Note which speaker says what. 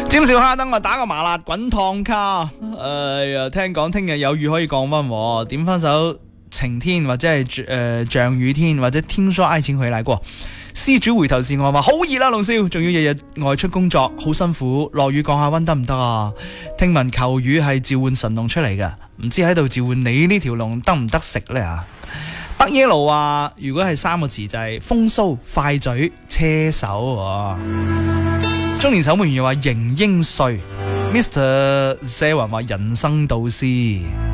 Speaker 1: 尖少蝦，等我打個麻辣滾燙卡。哎呀，聽講聽日有雨可以降溫喎，點翻首晴天或者係象雨天或者天說愛情回來過。施主回頭是岸話好熱啦，龍少，仲要日日外出工作，好辛苦。落雨降下溫得唔得啊？聽聞求雨係召喚神龍出嚟嘅，唔知喺度召喚你呢條龍得唔得食呢？啊？北耶路話如果係三個詞就係風騷、快嘴、車手。中年守門員又話型英帥，Mr. 謝雲話人生導師。